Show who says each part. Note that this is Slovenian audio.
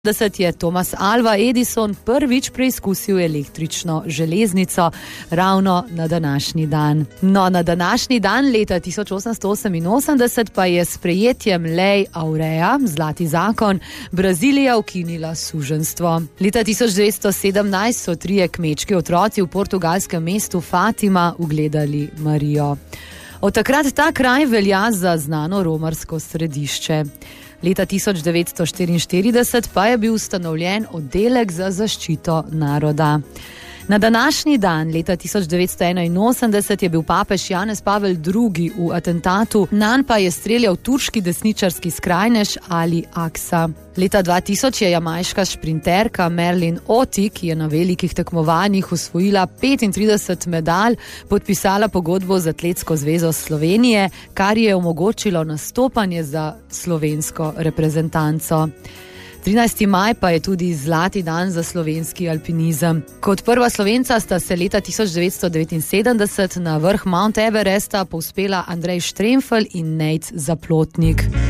Speaker 1: je Thomas Alva Edison prvič preizkusil električno železnico ravno na današnji dan. No, na današnji dan leta 1888 pa je s sprejetjem Lei Aurea, zlati zakon, Brazilija ukinila suženjstvo. Leta 1917 so 3 kmečki otroci v portugalskem mestu Fatima ugledali Marijo. Od takrat ta kraj velja za znano romarsko središče. Leta 1944 pa je bil ustanovljen oddelek za zaščito naroda. Na današnji dan, leta 1981, je bil papež Janez Pavel II. V atentatu, nanj pa je streljal turški desničarski skrajnež Ali Aksa. Leta 2000 je jamajška šprinterka Merlin Otti, ki je na velikih tekmovanjih osvojila 35 medalj, podpisala pogodbo z Atletsko zvezo Slovenije, kar je omogočilo nastopanje za slovensko reprezentanco. 13. maj pa je tudi zlati dan za slovenski alpinizem. Kot prva Slovenca sta se leta 1979 na vrh Mount Everesta povzpela Andrej Štremfelj in Nejc Zaplotnik.